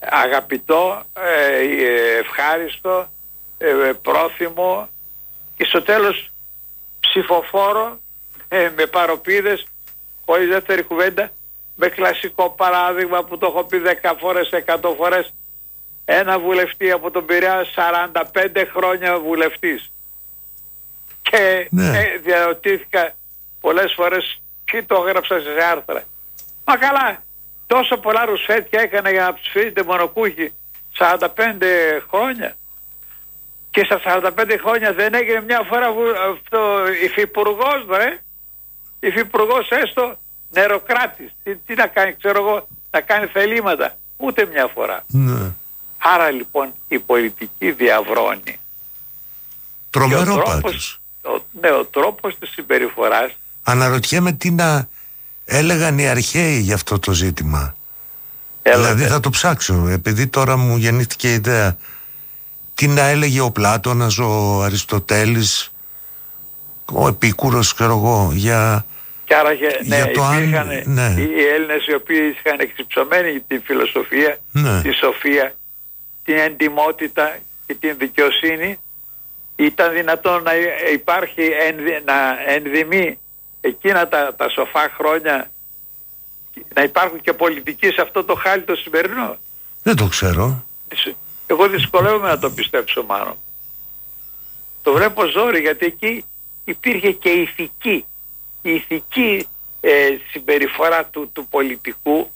αγαπητό, ευχάριστο, πρόθυμο και στο τέλος ψηφοφόρο, με παροπίδες, χωρίς δεύτερη κουβέντα, με κλασικό παράδειγμα που το έχω πει 10 φορές, 100 φορές, ένα βουλευτή από τον Πειραιά, 45 χρόνια βουλευτής. Και διαρωτήθηκα πολλές φορές και το έγραψα σε άρθρα. Μα καλά, τόσο πολλά ρουσφέτια έκανε για να ψηφίσετε μονοκούχοι 45 χρόνια. Και στα 45 χρόνια δεν έγινε μια φορά υφυπουργός, υφυπουργός έστω νεροκράτης. Τι να κάνει, ξέρω εγώ, να κάνει θελήματα. Ούτε μια φορά. Ναι. Άρα λοιπόν η πολιτική διαβρώνει. Τρομερό πάντως. Ο τρόπος της συμπεριφοράς. Αναρωτιέμαι τι να έλεγαν οι αρχαίοι για αυτό το ζήτημα. Δηλαδή θα το ψάξω, επειδή τώρα μου γεννήθηκε η ιδέα. Τι να έλεγε ο Πλάτωνας, ο Αριστοτέλης, ο Επίκουρος, ξέρω εγώ, για... Και άρα υπήρχαν οι Έλληνες οι οποίοι είχαν εξυψωμένη την φιλοσοφία, τη σοφία, την εντιμότητα και την δικαιοσύνη. Ήταν δυνατόν να υπάρχει, να ενδυμεί εκείνα τα σοφά χρόνια, να υπάρχουν και πολιτικοί σε αυτό το χάλι το σημερινό? Δεν το ξέρω. Εγώ δυσκολεύομαι να το πιστέψω μάλλον. Το βλέπω ζόρι, γιατί εκεί υπήρχε και η ηθική συμπεριφορά του πολιτικού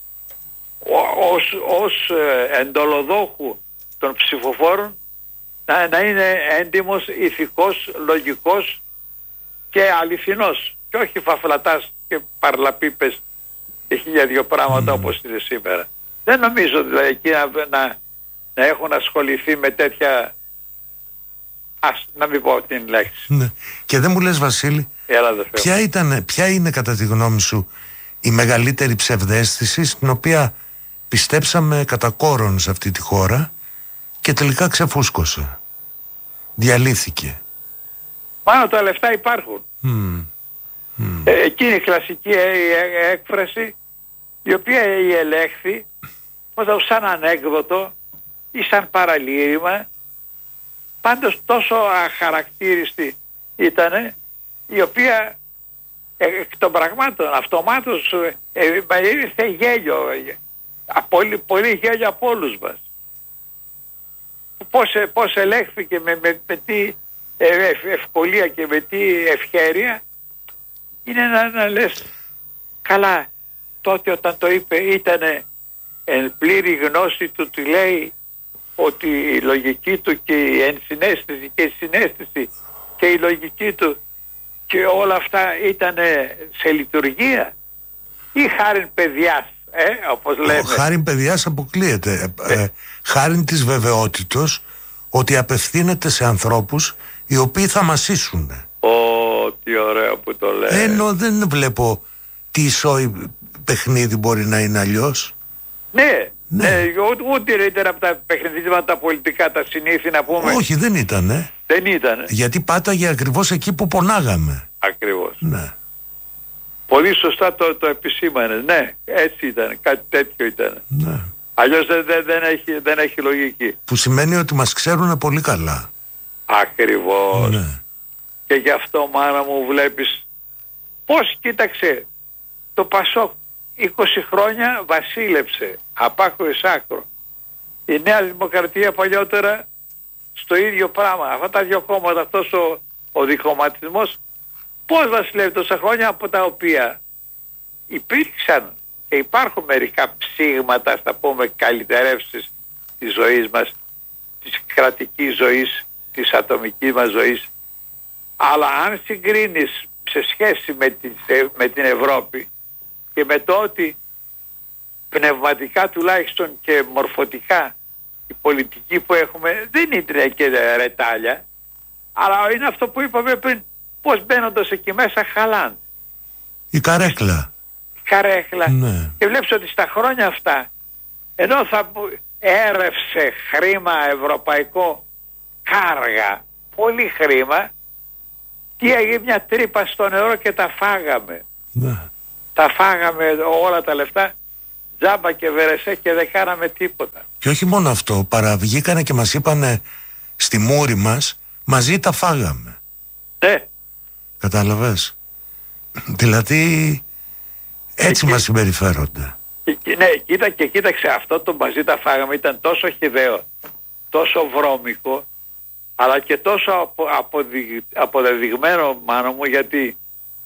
ως εντολοδόχου των ψηφοφόρων, να είναι έντιμος, ηθικός, λογικός και αληθινός και όχι φαφλατάς και παρλαπίπες και 1002 πράγματα όπως είναι σήμερα. Δεν νομίζω δηλαδή εκεί να έχουν ασχοληθεί με τέτοια, να μην πω την λέξη. Ναι. Και δεν μου λες, Βασίλη, ποια είναι κατά τη γνώμη σου η μεγαλύτερη ψευδαίσθηση στην οποία πιστέψαμε κατά κόρον σε αυτή τη χώρα και τελικά ξεφούσκωσε, διαλύθηκε? Πάνω τα λεφτά υπάρχουν. Εκείνη η κλασική έκφραση, η οποία ελέγχθη σαν ανέκδοτο ή σαν παραλήρημα, πάντως τόσο αχαρακτήριστη ήτανε, η οποία εκ των πραγμάτων αυτομάτως ήρθε γέλιο, πολύ γέλιο από όλους μας. Πώς ελέγχθηκε με τι ευκολία και με τι ευχέρεια. Είναι να λες, καλά, τότε όταν το είπε ήτανε εν πλήρη γνώση του, του λέει ότι η λογική του και η ενσυναίσθηση και η συναίσθηση και η λογική του και όλα αυτά ήταν σε λειτουργία, ή χάριν παιδιάς, όπως λέμε? Χάριν παιδιάς αποκλείεται. Χάριν της βεβαιότητος ότι απευθύνεται σε ανθρώπους οι οποίοι θα μασίσουν. Τι ωραίο που το λέει. Ενώ δεν βλέπω τι ισόη παιχνίδι μπορεί να είναι αλλιώς. Ναι. Ούτε ήταν από τα παιχνιδίσματα τα πολιτικά, τα συνήθη να πούμε. Όχι, δεν ήτανε. Δεν ήτανε. Γιατί πάταγε ακριβώς εκεί που πονάγαμε. Ακριβώς. Ναι. Πολύ σωστά το επισήμανε. Ναι, έτσι ήταν. Κάτι τέτοιο ήταν. Ναι. Αλλιώς δεν έχει λογική. Που σημαίνει ότι μας ξέρουν πολύ καλά. Ακριβώς. Ναι. Και γι' αυτό, μάνα μου, βλέπεις πώς, κοίταξε, το Πασόκ 20 χρόνια βασίλεψε από άκρο εις άκρο. Η Νέα Δημοκρατία παλιότερα στο ίδιο πράγμα. Αυτά τα δύο κόμματα, αυτός ο διχωματισμός, πώς βασιλεύει τόσα χρόνια, από τα οποία υπήρξαν και υπάρχουν μερικά ψήγματα, θα πούμε, καλυτερεύσεις της ζωής μας, της κρατικής ζωής, της ατομικής μας ζωής. Αλλά αν συγκρίνεις σε σχέση με την Ευρώπη και με το ότι πνευματικά τουλάχιστον και μορφωτικά η πολιτική που έχουμε δεν είναι και ρετάλια, αλλά είναι αυτό που είπαμε πριν, πως μπαίνοντας εκεί μέσα χαλάνε. Η καρέκλα. Ναι. Και βλέπεις ότι στα χρόνια αυτά, ενώ θα έρευσε χρήμα ευρωπαϊκό κάργα, πολύ χρήμα, τι έγινε, μια τρύπα στο νερό και τα φάγαμε. Ναι. Τα φάγαμε όλα τα λεφτά, τζάμπα και βερεσέ και δεν κάναμε τίποτα. Και όχι μόνο αυτό, παραβγήκανε και μας είπανε στη μούρη μας, μαζί τα φάγαμε. Ναι. Κατάλαβες? Δηλαδή έτσι μας συμπεριφέρονται. Ναι, κοίταξε, αυτό το μαζί τα φάγαμε ήταν τόσο χυδαίο, τόσο βρώμικο, αλλά και τόσο αποδεδειγμένο, μάνο μου, γιατί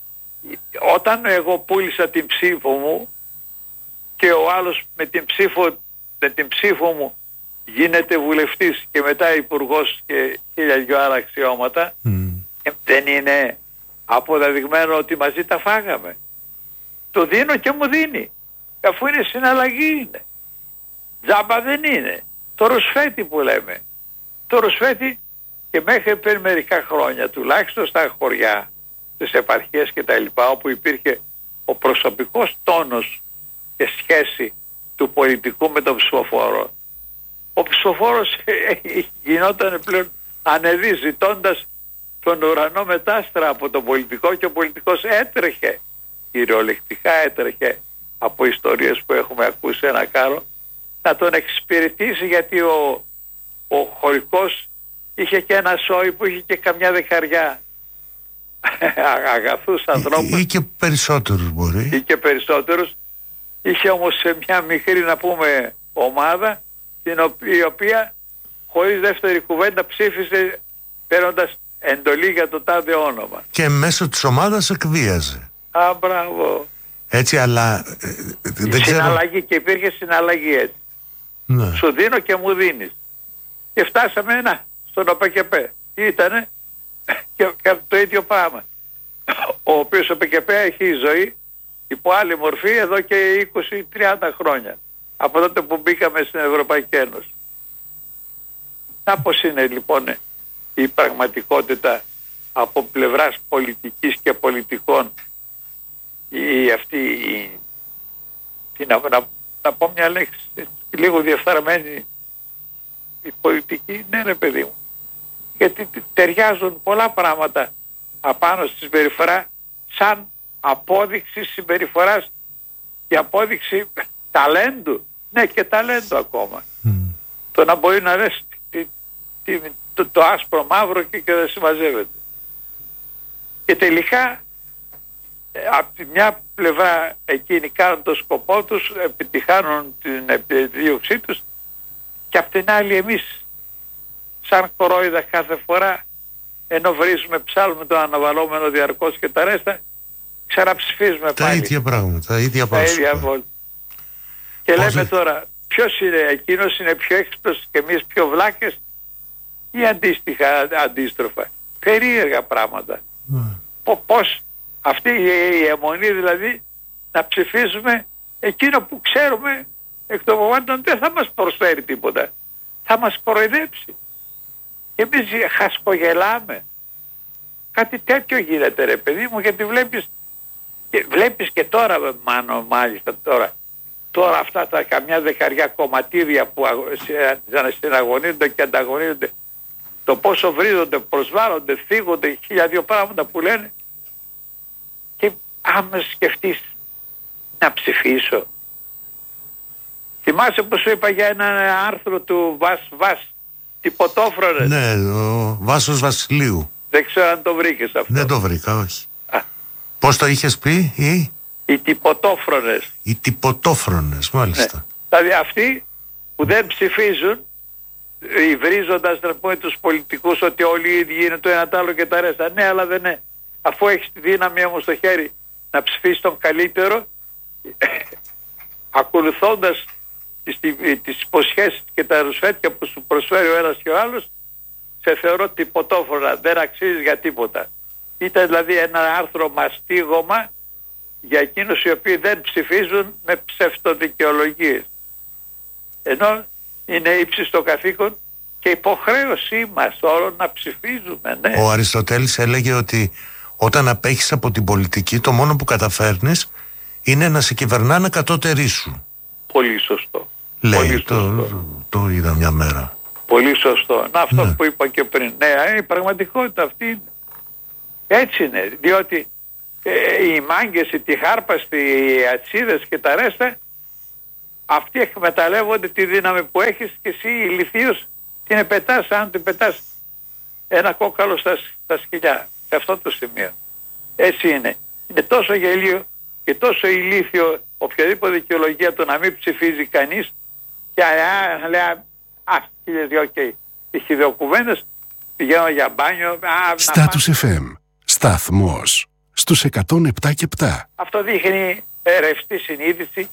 όταν εγώ πούλησα την ψήφο μου και ο άλλος με την ψήφο μου γίνεται βουλευτής και μετά υπουργός και 1000 άλλα αξιώματα, δεν είναι αποδεδειγμένο ότι μαζί τα φάγαμε? Το δίνω και μου δίνει, αφού είναι συναλλαγή, είναι τζάμπα, δεν είναι. Το ρουσφέτη που λέμε, το ρουσφέτη, και μέχρι πριν μερικά χρόνια, τουλάχιστον στα χωριά, στις επαρχίες και τα λοιπά, όπου υπήρχε ο προσωπικός τόνος και σχέση του πολιτικού με τον ψηφοφόρο, ο ψηφοφόρος γινόταν πλέον ανεδί, ζητώντας τον ουρανό μετάστρα από τον πολιτικό, και ο πολιτικός έτρεχε, κυριολεκτικά έτρεχε, από ιστορίες που έχουμε ακούσει ένα κάρο, να τον εξυπηρετήσει, γιατί ο χωρικός είχε και ένα σόι που είχε και καμιά δεκαριά αγαθούς ανθρώπους, ή και περισσότερους μπορεί, ή και περισσότερους. Είχε όμως σε μια μικρή, να πούμε, ομάδα, η οποία χωρίς δεύτερη κουβέντα ψήφισε παίρνοντας εντολή για το τάδε όνομα, και μέσω της ομάδας εκβίαζε. Μπράβο. Έτσι, αλλά δεν συναλλαγή, ξέρω. και υπήρχε συναλλαγή έτσι. Ναι. Σου δίνω και μου δίνεις. Και φτάσαμε στον ΟΠΚΠ. Ήτανε και το ίδιο πράγμα. Ο οποίος ο ΟΠΚΠ έχει ζωή υπό άλλη μορφή εδώ και 20-30 χρόνια. Από τότε που μπήκαμε στην Ευρωπαϊκή Ένωση. Να πώς είναι λοιπόν η πραγματικότητα από πλευράς πολιτικής και πολιτικών, να πω μια λέξη λίγο διεφθαρμένη, η πολιτική, ναι ρε παιδί μου, γιατί ταιριάζουν πολλά πράγματα απάνω στη συμπεριφορά σαν απόδειξη συμπεριφοράς και απόδειξη ταλέντου. Ναι, και ταλέντου ακόμα. Το να μπορεί να λες το άσπρο μαύρο και δεν συμμαζεύεται. Και τελικά από τη μια πλευρά εκείνοι κάνουν το σκοπό τους, επιτυχάνουν την επιδίωξή τους, και από την άλλη εμείς σαν κορόιδα κάθε φορά, ενώ βρίζουμε, ψάλουμε το αναβαλώμενο διαρκώς και τα ρέστα, ξαναψηφίζουμε τα πάλι. Ίδια πράγματα, τα ίδια βόλτα. Και λέμε τώρα, ποιος είναι, εκείνος είναι πιο έξυπνος και εμείς πιο βλάκες, ή αντίστροφα? Περίεργα πράγματα. Πώς αυτή η αιμονή, δηλαδή να ψηφίσουμε εκείνο που ξέρουμε εκ των προτέρων δεν θα μας προσφέρει τίποτα, θα μας κοροϊδέψει. Εμείς χασκογελάμε. Κάτι τέτοιο γίνεται ρε παιδί μου, γιατί βλέπεις και τώρα, μάλιστα τώρα αυτά τα καμιά δεκαριά κομματίδια που συναγωνίζονται και ανταγωνίζονται, το πόσο βρίζονται, προσβάλλονται, θίγονται, 1002 πράγματα που λένε. Και άμα σκεφτείς να ψηφίσω, θυμάσαι που σου είπα για ένα άρθρο του Βας Τυποτόφρονες? Ναι, ο Βάσος Βασιλείου. Δεν ξέρω αν το βρήκες αυτό. Δεν το βρήκα, όχι. Πώς το είχες πει? Οι Τυποτόφρονες. Οι Τυποτόφρονες, μάλιστα. Ναι. Δηλαδή αυτοί που δεν ψηφίζουν, υβρίζοντας να πούμε τους πολιτικούς ότι όλοι οι ίδιοι είναι το ένα τ' άλλο και τα ρέστα. Ναι, αλλά δεν είναι. Αφού έχεις τη δύναμη όμως στο χέρι να ψηφίσεις τον καλύτερο, ακολουθώντας τις υποσχέσεις και τα ρουσφέτια που σου προσφέρει ο ένας και ο άλλος, σε θεωρώ τυποτόφρονα, δεν αξίζει για τίποτα. Ήταν δηλαδή ένα άρθρο μαστίγωμα για εκείνους οι οποίοι δεν ψηφίζουν με ψευτοδικαιολογίες. Ενώ είναι ύψιστο καθήκον και υποχρέωσή μας όλων να ψηφίζουμε. Ναι. Ο Αριστοτέλης έλεγε ότι όταν απέχεις από την πολιτική, το μόνο που καταφέρνεις είναι να σε κυβερνάνε κατώτεροι σου. Πολύ σωστό. Λέει, πολύ σωστό. Το είδα μια μέρα. Πολύ σωστό. Να, αυτό που είπα και πριν. Ναι, η πραγματικότητα αυτή είναι. Έτσι είναι. Διότι οι μάγκες, οι τυχάρπαστοι, οι ατσίδες και τα ρέστα αυτοί εκμεταλλεύονται τη δύναμη που έχεις και εσύ ηλιθίος την πετάς, αν την πετάς ένα κόκαλο στα σκυλιά. Σε αυτό το σημείο. Έτσι είναι. Είναι τόσο γελίο και τόσο ηλίθιο οποιαδήποτε δικαιολογία το να μην ψηφίζει κανείς και λέει οκ. Οι χιδεοκουβέντες πηγαίνω για μπάνιο. Status FM. Σταθμός στους 107 και 7. Αυτό δείχνει ρευστή συνείδηση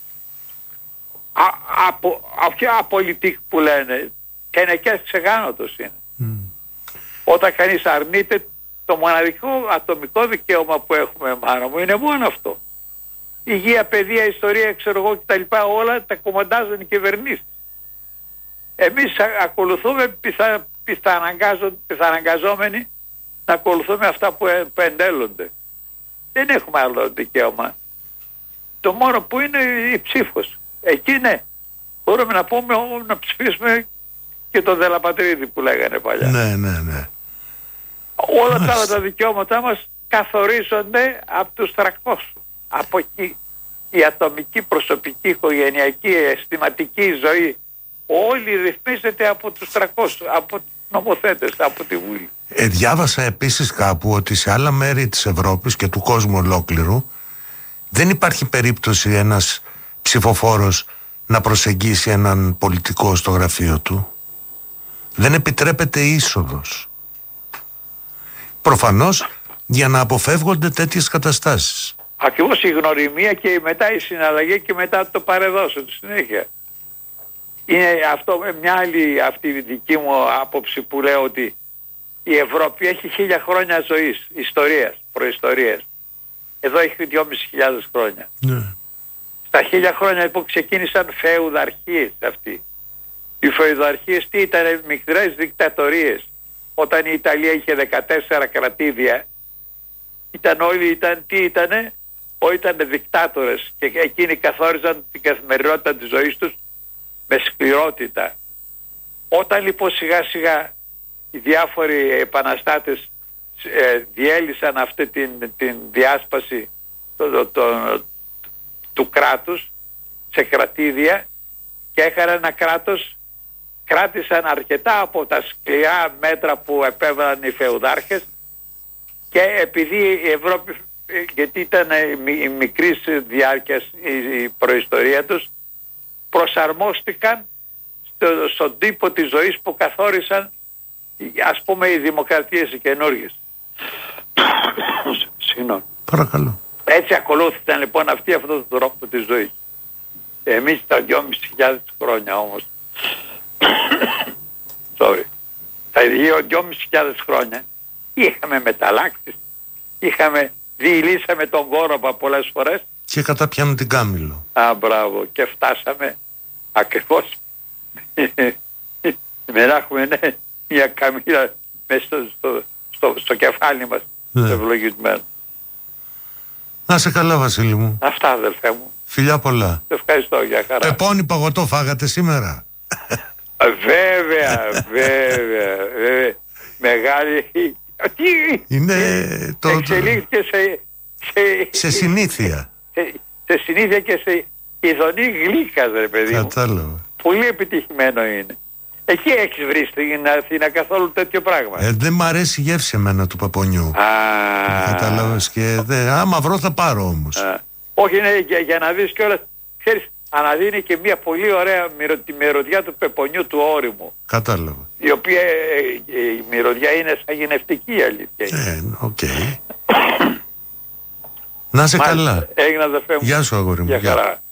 από απολυτικ που λένε και νεκές ξεγάνωτος είναι. Όταν κανείς αρνείται το μοναδικό ατομικό δικαίωμα που έχουμε, μάνα μου, είναι μόνο αυτό. Υγεία, παιδεία, ιστορία, ξέρω εγώ κτλ. Όλα τα κομμαντάζουν οι κυβερνήσεις. Εμείς ακολουθούμε πιθαναγκαζόμενοι να ακολουθούμε αυτά που εντέλλονται. Δεν έχουμε άλλο δικαίωμα. Το μόνο που είναι η ψήφος. Εκεί ναι. Μπορούμε να πούμε να ψηφίσουμε και τον Δελαπατρίδη που λέγανε παλιά. Ναι. Όλα τα άλλα τα δικαιώματά μας καθορίζονται από τους 300. Από εκεί η ατομική, προσωπική, οικογενειακή, αισθηματική ζωή όλη ρυθμίζεται από τους 300, από τους νομοθέτες, από τη Βουλή. Διάβασα επίσης κάπου ότι σε άλλα μέρη της Ευρώπης και του κόσμου ολόκληρου δεν υπάρχει περίπτωση ένας ψηφοφόρος να προσεγγίσει έναν πολιτικό στο γραφείο του. Δεν επιτρέπεται είσοδος. Προφανώς για να αποφεύγονται τέτοιες καταστάσεις. Ακριβώς η γνωριμία και μετά η συναλλαγή και μετά το παρεδώσω τη συνέχεια. Είναι αυτό μια άλλη αυτή η δική μου άποψη που λέω ότι η Ευρώπη έχει 1000 χρόνια ζωής, ιστορίας, προϊστορίας. Εδώ έχει 2.500 χρόνια. Ναι. Στα 1000 χρόνια που ξεκίνησαν φεουδαρχίες αυτοί. Οι φεουδαρχίες τι ήταν, μικρές δικτατορίες. Όταν η Ιταλία είχε 14 κρατήδια, ήταν δικτάτορες και εκείνοι καθόριζαν την καθημερινότητα της ζωής τους με σκληρότητα. Όταν λοιπόν σιγά σιγά οι διάφοροι επαναστάτες διέλυσαν αυτή την διάσπαση του κράτους σε κρατήδια και έκαναν ένα κράτος, κράτησαν αρκετά από τα σκληρά μέτρα που επέβαλαν οι φεουδάρχες και επειδή η Ευρώπη, γιατί ήταν η μικρής διάρκειας η προϊστορία τους, προσαρμόστηκαν στον τύπο της ζωής που καθόρισαν ας πούμε οι δημοκρατίες οι καινούργιες. Συγγνώμη. Παρακαλώ. Έτσι ακολούθησαν λοιπόν αυτοί αυτόν τον τρόπο της ζωής. Εμείς τα 2.500 χρόνια όμως τα 2.500 χρόνια είχαμε μεταλλάξεις, διηλύσαμε τον κόροπα πολλές φορές και καταπιάνουν την Κάμιλο. Μπράβο, και φτάσαμε ακριβώς να έχουμε μια καμίλα μέσα στο κεφάλι μας, ευλογισμένο. Να σε καλά, Βασίλη μου. Αυτά, αδελφέ μου. Φιλιά πολλά. Ευχαριστώ, για χαρά. Πεπόνι παγωτό φάγατε σήμερα? Βέβαια. Μεγάλη. Είναι εξελίχθηκε σε συνήθεια. Σε συνήθεια και σε ειδονή γλύκα, ρε παιδί μου. Κατάλαβα. Πολύ επιτυχημένο είναι. Εκεί έχεις βρει στην Αθήνα καθόλου τέτοιο πράγμα? Δεν μ' αρέσει η γεύση εμένα του παπονιού. Κατάλαβες, και άμα βρω θα πάρω όμως. Όχι, είναι για να δεις κιόλας. Ξέρεις, αναδίνει και μια πολύ ωραία τη μυρωδιά του πεπονιού του όριμου. Κατάλαβα. Η οποία η μυρωδιά είναι σαγηνευτική, αλήθεια. Οκ. Να σε καλά. Έγινε, αδερφέ μου. Γεια σου, αγόρι μου. Γεια χαρά.